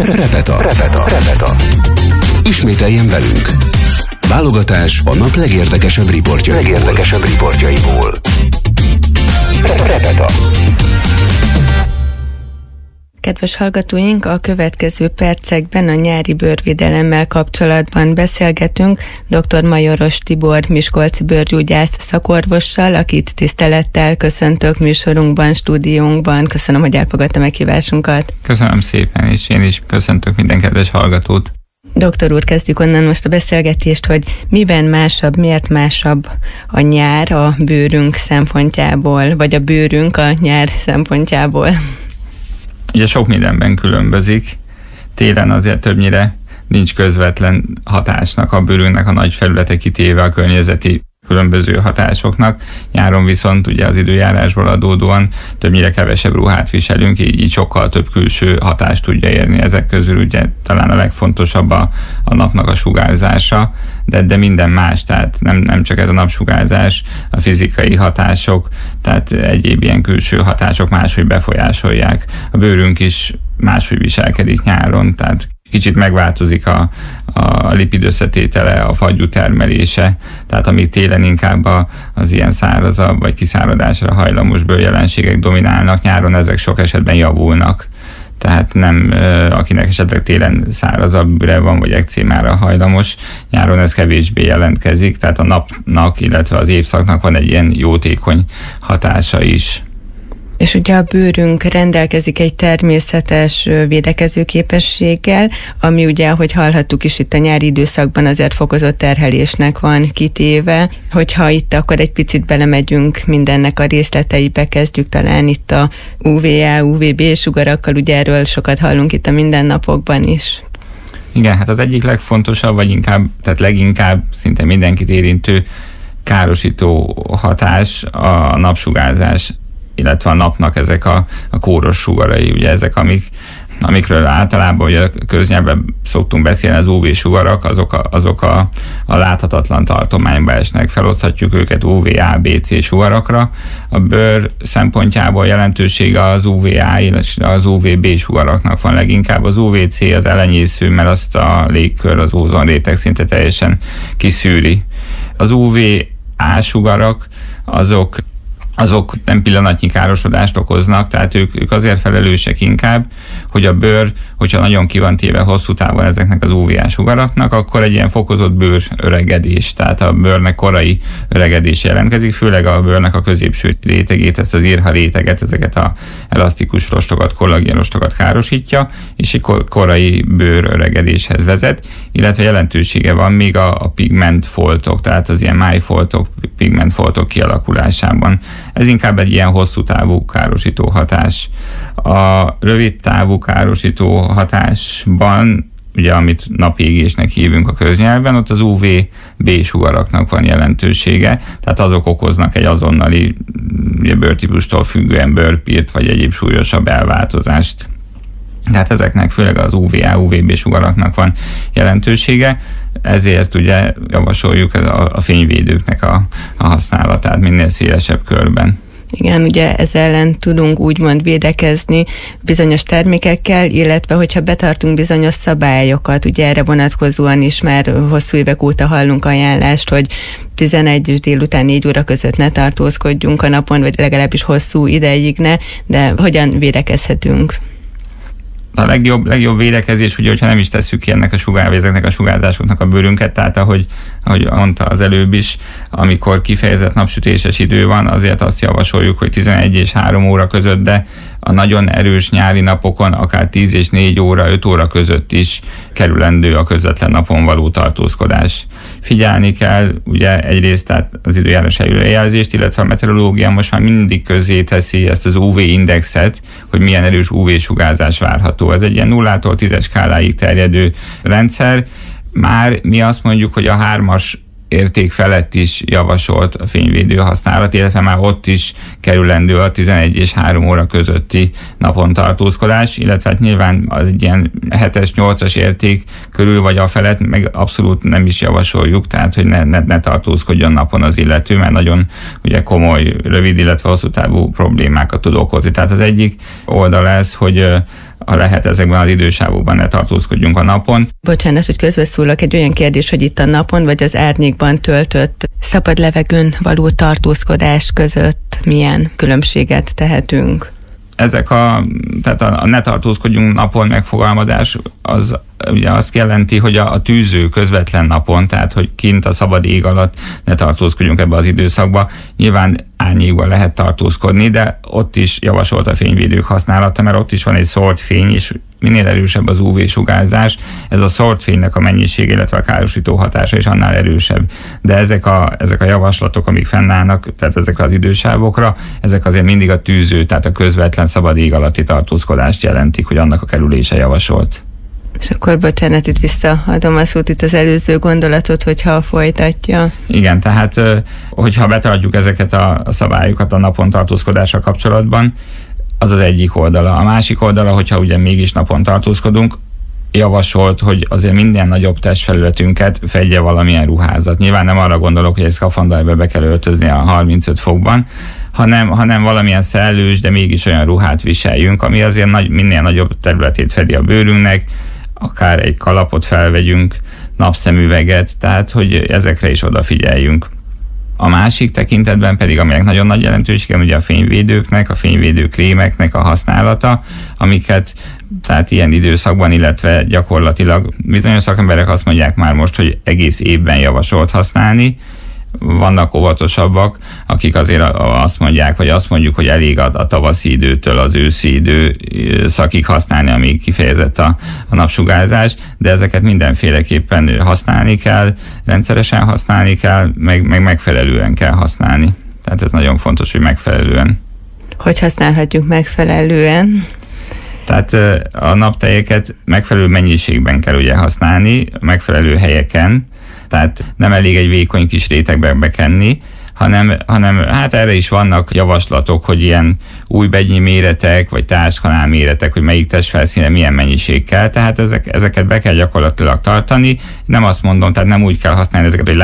Repeta. Ismételjen velünk. Válogatás a nap legérdekesebb riportjaiból. Repeta. Kedves hallgatóink, a következő percekben a nyári bőrvédelemmel kapcsolatban beszélgetünk dr. Majoros Tibor miskolci bőrgyógyász szakorvossal, akit tisztelettel köszöntök műsorunkban, stúdiónkban. Köszönöm, hogy elfogadta meghívásunkat. Köszönöm szépen, és én is köszöntök minden kedves hallgatót. Doktor úr, kezdjük onnan most a beszélgetést, hogy miben másabb, miért másabb a nyár a bőrünk szempontjából, vagy a bőrünk a nyár szempontjából? Ugye sok mindenben különbözik. Télen azért többnyire nincs közvetlen hatásnak a bőrünknek a nagy felülete kitéve a környezeti különböző hatásoknak. Nyáron viszont ugye az időjárásból adódóan többnyire kevesebb ruhát viselünk, így sokkal több külső hatást tudja érni. Ezek közül ugye talán a legfontosabb a napnak a sugárzása, de minden más, tehát nem csak ez a napsugárzás, a fizikai hatások, tehát egyéb ilyen külső hatások máshogy befolyásolják. A bőrünk is máshogy viselkedik nyáron, tehát kicsit megváltozik a lipid összetétele, a fagyú termelése, tehát amíg télen inkább az ilyen szárazabb vagy kiszáradásra hajlamos bőrjelenségek dominálnak, nyáron ezek sok esetben javulnak. Tehát nem, akinek esetleg télen szárazabb bőre van, vagy ekcémára hajlamos, nyáron ez kevésbé jelentkezik, tehát a napnak, illetve az évszaknak van egy ilyen jótékony hatása is. És ugye a bőrünk rendelkezik egy természetes védekező képességgel, ami ugye, ahogy hallhattuk is itt a nyári időszakban, azért fokozott terhelésnek van kitéve. Hogyha itt akkor egy picit belemegyünk mindennek a részleteibe, kezdjük talán itt a UVA, UVB sugarakkal, ugye erről sokat hallunk itt a mindennapokban is. Igen, hát az egyik legfontosabb, vagy leginkább szinte mindenkit érintő károsító hatás a napsugárzás, illetve a napnak ezek a kóros sugarai, ugye ezek, amikről általában ugye köznyelvben szoktunk beszélni, az UV-sugarak, azok a láthatatlan tartományba esnek, feloszthatjuk őket UVA, BC sugarakra. A bőr szempontjából jelentősége az UVA, illetve az UVB sugaraknak van leginkább. Az UVC az elenyésző, mert azt a légkör, az ózonréteg szinte teljesen kiszűri. Az UVA sugarak, azok nem pillanatnyi károsodást okoznak, tehát ők azért felelősek inkább, hogy a bőr, hogyha nagyon ki van téve hosszú távon ezeknek az UVA sugaraknak, akkor egy ilyen fokozott bőröregedés, tehát a bőrnek korai öregedés jelentkezik, főleg a bőrnek a középső rétegét, ezt az irha réteget, ezeket az elasztikus rostokat, kollagén rostokat károsítja, és egy korai bőröregedéshez vezet, illetve jelentősége van még a pigmentfoltok, tehát az ilyen májfoltok, pigmentfoltok kialakulásában. Ez inkább egy ilyen hosszú távú károsító hatás. A rövid távú károsító hatásban, ugye amit napégésnek hívunk a köznyelven, ott az UVB sugaraknak van jelentősége, tehát azok okoznak egy azonnali bőrtípustól függően bőrpírt, vagy egyéb súlyosabb elváltozást. Tehát ezeknek főleg az UVA, UVB sugaraknak van jelentősége, ezért ugye javasoljuk a fényvédőknek a használatát minél szélesebb körben. Igen, ugye ez ellen tudunk úgymond védekezni bizonyos termékekkel, illetve hogyha betartunk bizonyos szabályokat, ugye erre vonatkozóan is már hosszú évek óta hallunk ajánlást, hogy 11 és délután 4 óra között ne tartózkodjunk a napon, vagy legalábbis hosszú ideig ne, de hogyan védekezhetünk? A legjobb védekezés, ugye, hogyha nem is tesszük ki ezeknek a sugárzásoknak a bőrünket, tehát ahogy mondta az előbb is, amikor kifejezett napsütéses idő van, azért azt javasoljuk, hogy 11 és 3 óra között, de a nagyon erős nyári napokon akár 10 és 4 óra, 5 óra között is kerülendő a közvetlen napon való tartózkodás. Figyelni kell ugye egyrészt tehát az időjárás előrejelzést, illetve a meteorológia most már mindig közzé teszi ezt az UV-indexet, hogy milyen erős UV-sugárzás várható. Ez egy ilyen 0-tól 10-es skáláig terjedő rendszer. Már mi azt mondjuk, hogy a 3-as érték felett is javasolt a fényvédő használat, illetve már ott is kerülendő a 11 és 3 óra közötti napon tartózkodás, illetve hát nyilván egy ilyen 7-es, 8-as érték körül vagy a felett meg abszolút nem is javasoljuk, tehát hogy ne tartózkodjon napon az illető, mert nagyon ugye komoly, rövid, illetve hosszú távú problémákat tud okozni. Tehát az egyik oldal ez, hogy lehet ezekben az idősávokban ne tartózkodjunk a napon. Bocsánat, hogy közbeszólok, egy olyan kérdés, hogy itt a napon vagy az árnyékban töltött szabad levegőn való tartózkodás között milyen különbséget tehetünk? Tehát a ne tartózkodjunk napon megfogalmazás, az ugye azt jelenti, hogy a tűző közvetlen napon, tehát hogy kint a szabad ég alatt ne tartózkodjunk ebbe az időszakba. Nyilván árnyékban lehet tartózkodni, de ott is javasolt a fényvédők használata, mert ott is van egy szórt fény, és minél erősebb az UV-sugárzás, ez a szórt fénynek a mennyisége, illetve a károsító hatása is annál erősebb. De ezek a javaslatok, amik fennállnak, tehát ezekre az idősávokra, ezek azért mindig a tűző, tehát a közvetlen szabad ég alatti tartózkodást jelentik, hogy annak a kerülése javasolt. És akkor bocsánat, itt visszaadom a szót, itt az előző gondolatot, hogyha folytatja. Igen, tehát hogyha betartjuk ezeket a szabályokat a napon tartózkodással kapcsolatban, az az egyik oldala. A másik oldala, hogyha ugye mégis napon tartózkodunk, javasolt, hogy azért minden nagyobb testfelületünket fedje valamilyen ruházat. Nyilván nem arra gondolok, hogy egy szkafanderbe be kell öltözni a 35 fokban, hanem valamilyen szellős, de mégis olyan ruhát viseljünk, ami azért minél nagyobb területét fedi a bőrünknek, akár egy kalapot felvegyünk, napszemüveget, tehát hogy ezekre is odafigyeljünk. A másik tekintetben pedig, aminek nagyon nagy jelentősége, ugye a fényvédőknek, a fényvédő krémeknek a használata, amiket tehát ilyen időszakban, illetve gyakorlatilag bizonyos szakemberek azt mondják már most, hogy egész évben javasolt használni. Vannak óvatosabbak, akik azért azt mondják, vagy azt mondjuk, hogy elég a tavaszi időtől az őszi időszakig használni, amíg kifejezett a napsugárzás, de ezeket mindenféleképpen használni kell, rendszeresen használni kell, meg megfelelően kell használni. Tehát ez nagyon fontos, hogy megfelelően. Hogy használhatjuk megfelelően? Tehát a naptejeket megfelelő mennyiségben kell ugye használni, megfelelő helyeken, tehát nem elég egy vékony kis rétegbe bekenni, hanem hát erre is vannak javaslatok, hogy ilyen újbegyi méretek, vagy társkanál méretek, hogy melyik testfelszíne milyen mennyiség kell, tehát ezeket be kell gyakorlatilag tartani. Nem azt mondom, tehát nem úgy kell használni ezeket, hogy